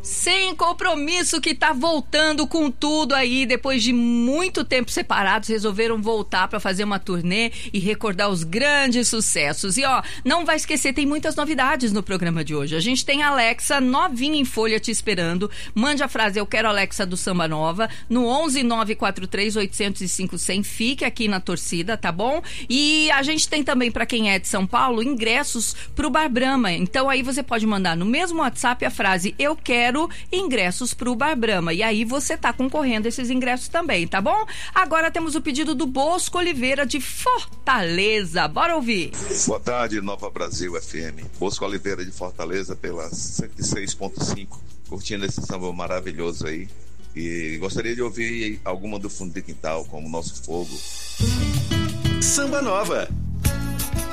Sem Compromisso, que tá voltando com tudo aí, depois de muito tempo separados, resolveram voltar para fazer uma turnê e recordar os grandes sucessos. E ó, não vai esquecer, tem muitas novidades no programa de hoje. A gente tem a Alexa novinha em folha te esperando. Mande a frase "Eu quero Alexa" do Samba Nova no 11 943 805 100. Fique aqui na torcida, tá bom? E a gente tem também, para quem é de São Paulo, ingressos pro Bar Brahma. Então aí você pode mandar no mesmo WhatsApp a frase "Eu quero ingressos pro Bar Brahma", e aí você tá concorrendo a esses ingressos também, tá bom? Agora temos o pedido do Bosco Oliveira de Fortaleza. Bora ouvir. Boa tarde, Nova Brasil FM. Bosco Oliveira de Fortaleza pela 106.5, curtindo esse samba maravilhoso aí. E gostaria de ouvir alguma do Fundo de Quintal, como Nosso Fogo. Samba Nova.